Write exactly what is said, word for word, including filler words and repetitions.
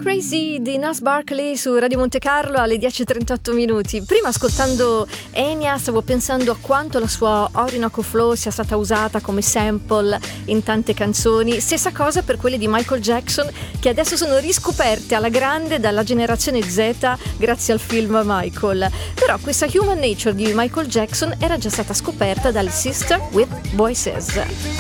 Crazy di Nas Barkley su Radio Monte Carlo alle dieci e trentotto minuti. Prima, ascoltando Enya, stavo pensando a quanto la sua Orinoco Flow sia stata usata come sample in tante canzoni. Stessa cosa per quelle di Michael Jackson, che adesso sono riscoperte alla grande dalla generazione Z grazie al film Michael. Però questa Human Nature di Michael Jackson era già stata scoperta dal Sister with Voices.